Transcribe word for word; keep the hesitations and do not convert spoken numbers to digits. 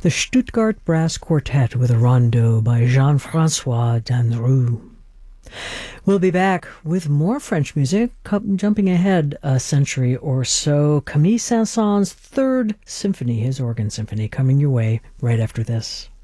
the Stuttgart Brass Quartet with a rondo by Jean-François Danrou. We'll be back with more French music, jumping ahead a century or so. Camille Saint-Saëns' Third Symphony, his organ symphony, coming your way right after this.